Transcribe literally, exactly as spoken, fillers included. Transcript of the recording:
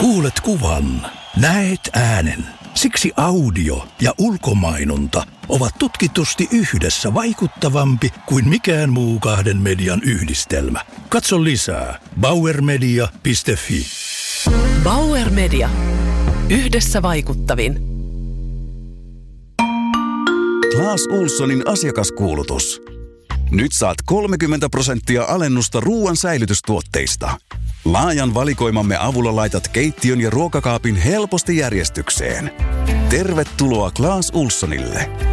Kuulet kuvan, näet äänen. Siksi audio ja ulkomainonta ovat tutkitusti yhdessä vaikuttavampi kuin mikään muu kahden median yhdistelmä. Katso lisää bauer media piste fi. Bauer Media. Yhdessä vaikuttavin. Clas Ohlsonin asiakaskuulutus. Nyt saat kolmekymmentä prosenttia alennusta ruoan säilytystuotteista. Laajan valikoimamme avulla laitat keittiön ja ruokakaapin helposti järjestykseen. Tervetuloa Clas Ohlsonille.